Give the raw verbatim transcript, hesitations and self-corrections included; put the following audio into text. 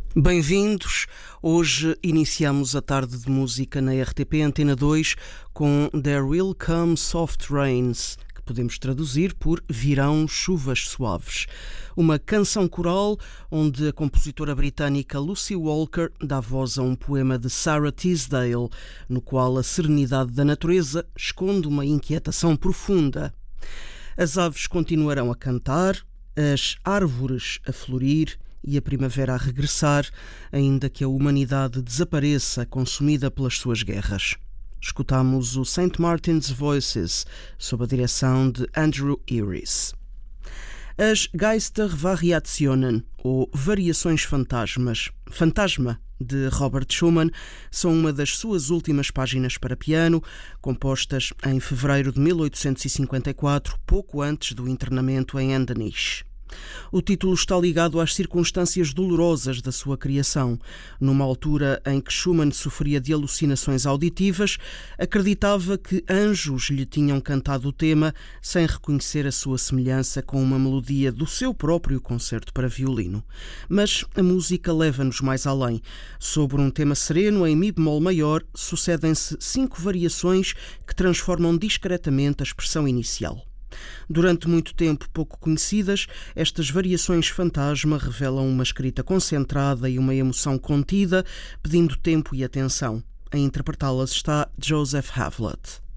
Bem-vindos! Hoje iniciamos a tarde de música na R T P Antena dois com There Will Come Soft Rains, que podemos traduzir por Virão Chuvas Suaves. Uma canção coral onde a compositora britânica Lucy Walker dá voz a um poema de Sarah Teasdale, no qual a serenidade da natureza esconde uma inquietação profunda. As aves continuarão a cantar, as árvores a florir e a primavera a regressar, ainda que a humanidade desapareça consumida pelas suas guerras. Escutamos o Saint Martin's Voices, sob a direção de Andrew Iris. As Geistervariationen, ou Variações Fantasmas, Fantasma, de Robert Schumann, são uma das suas últimas páginas para piano, compostas em fevereiro de mil oitocentos e cinquenta e quatro, pouco antes do internamento em Andernach. O título está ligado às circunstâncias dolorosas da sua criação. Numa altura em que Schumann sofria de alucinações auditivas, acreditava que anjos lhe tinham cantado o tema sem reconhecer a sua semelhança com uma melodia do seu próprio concerto para violino. Mas a música leva-nos mais além. Sobre um tema sereno em mi bemol maior, sucedem-se cinco variações que transformam discretamente a expressão inicial. Durante muito tempo pouco conhecidas, estas variações fantasma revelam uma escrita concentrada e uma emoção contida, pedindo tempo e atenção. A interpretá-las está Joseph Havlett.